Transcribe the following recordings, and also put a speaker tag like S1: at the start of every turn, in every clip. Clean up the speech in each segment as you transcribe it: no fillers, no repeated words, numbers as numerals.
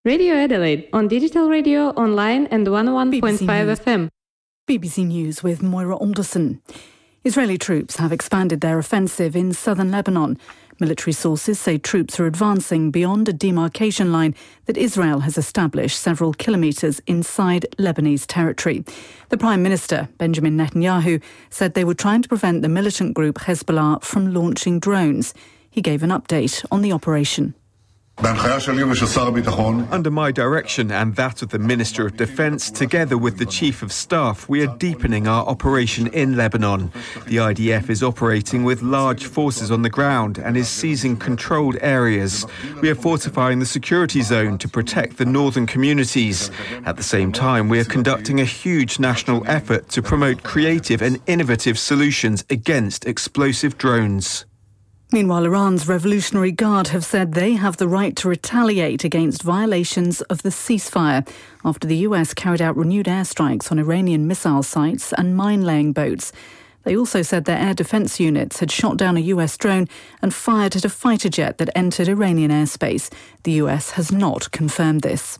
S1: Radio Adelaide on digital radio, online and 101.5 FM.
S2: BBC News with Moira Alderson. Israeli troops have expanded their offensive in southern Lebanon. Military sources say troops are advancing beyond a demarcation line that Israel has established several kilometres inside Lebanese territory. The Prime Minister, Benjamin Netanyahu, said they were trying to prevent the militant group Hezbollah from launching drones. He gave an update on the operation.
S3: Under my direction and that of the Minister of Defence, together with the Chief of Staff, we are deepening our operation in Lebanon. The IDF is operating with large forces on the ground and is seizing controlled areas. We are fortifying the security zone to protect the northern communities. At the same time, we are conducting a huge national effort to promote creative and innovative solutions against explosive drones.
S2: Meanwhile, Iran's Revolutionary Guard have said they have the right to retaliate against violations of the ceasefire after the US carried out renewed airstrikes on Iranian missile sites and mine-laying boats. They also said their air defence units had shot down a US drone and fired at a fighter jet that entered Iranian airspace. The US has not confirmed this.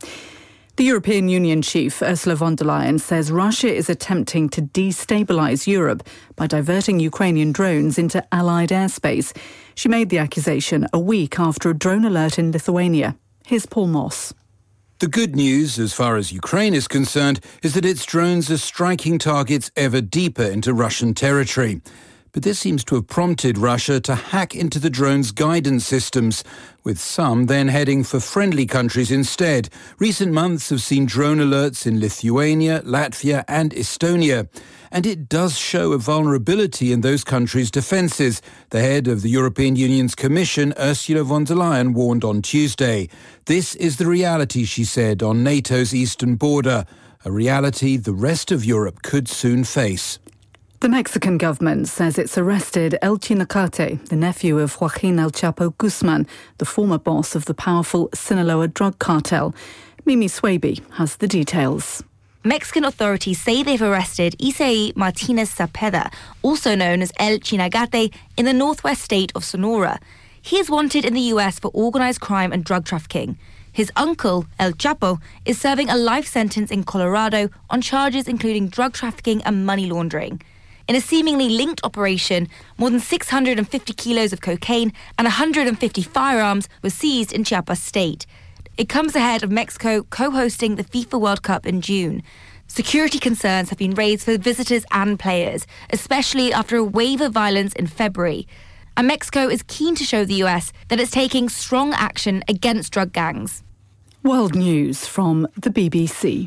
S2: The European Union chief, Ursula von der Leyen, says Russia is attempting to destabilise Europe by diverting Ukrainian drones into Allied airspace. She made the accusation a week after a drone alert in Lithuania. Here's Paul Moss.
S4: The good news, as far as Ukraine is concerned, is that its drones are striking targets ever deeper into Russian territory. But this seems to have prompted Russia to hack into the drone's guidance systems, with some then heading for friendly countries instead. Recent months have seen drone alerts in Lithuania, Latvia and Estonia. And it does show a vulnerability in those countries' defences. The head of the European Union's Commission, Ursula von der Leyen, warned on Tuesday. This is the reality, she said, on NATO's eastern border, a reality the rest of Europe could soon face.
S2: The Mexican government says it's arrested El Chinacate, the nephew of Joaquin El Chapo Guzman, the former boss of the powerful Sinaloa drug cartel. Mimi Swaby has the details.
S5: Mexican authorities say they've arrested Isaí Martinez Cepeda, also known as El Chinagate, in the northwest state of Sonora. He is wanted in the US for organised crime and drug trafficking. His uncle, El Chapo, is serving a life sentence in Colorado on charges including drug trafficking and money laundering. In a seemingly linked operation, more than 650 kilos of cocaine and 150 firearms were seized in Chiapas state. It comes ahead of Mexico co-hosting the FIFA World Cup in June. Security concerns have been raised for visitors and players, especially after a wave of violence in February. And Mexico is keen to show the US that it's taking strong action against drug gangs.
S2: World News from the BBC.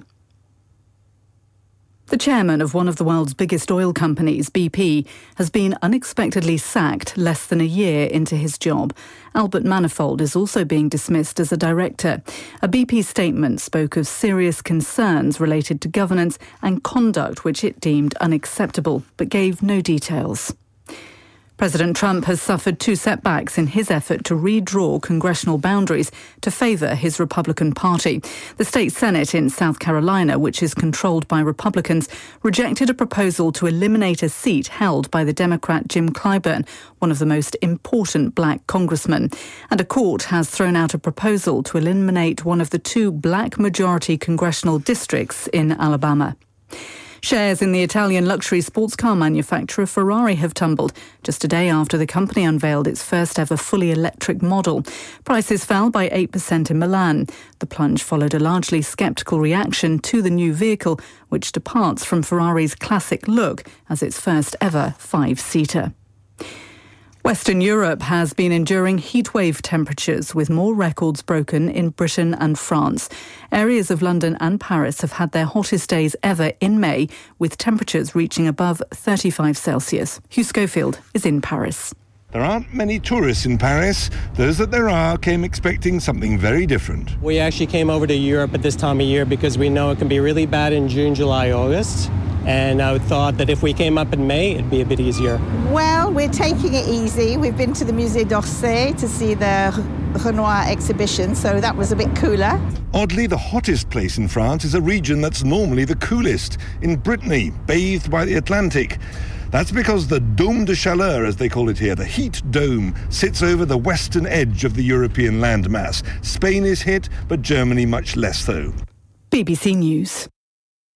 S2: The chairman of one of the world's biggest oil companies, BP, has been unexpectedly sacked less than a year into his job. Albert Manifold is also being dismissed as a director. A BP statement spoke of serious concerns related to governance and conduct which it deemed unacceptable, but gave no details. President Trump has suffered two setbacks in his effort to redraw congressional boundaries to favour his Republican Party. The state Senate in South Carolina, which is controlled by Republicans, rejected a proposal to eliminate a seat held by the Democrat Jim Clyburn, one of the most important black congressmen. And a court has thrown out a proposal to eliminate one of the two black majority congressional districts in Alabama. Shares in the Italian luxury sports car manufacturer Ferrari have tumbled just a day after the company unveiled its first ever fully electric model. Prices fell by 8% in Milan. The plunge followed a largely sceptical reaction to the new vehicle, which departs from Ferrari's classic look as its first ever five-seater. Western Europe has been enduring heatwave temperatures with more records broken in Britain and France. Areas of London and Paris have had their hottest days ever in May, with temperatures reaching above 35 Celsius. Hugh Schofield is in Paris.
S6: There aren't many tourists in Paris. Those that there are came expecting something very different.
S7: We actually came over to Europe at this time of year because we know it can be really bad in June, July, August. And I thought that if we came up in May, it'd be a bit easier.
S8: Well, we're taking it easy. We've been to the Musée d'Orsay to see the Renoir exhibition, so that was a bit cooler.
S6: Oddly, the hottest place in France is a region that's normally the coolest, in Brittany, bathed by the Atlantic. That's because the Dôme de Chaleur, as they call it here, the heat dome, sits over the western edge of the European landmass. Spain is hit, but Germany much less so.
S2: BBC News.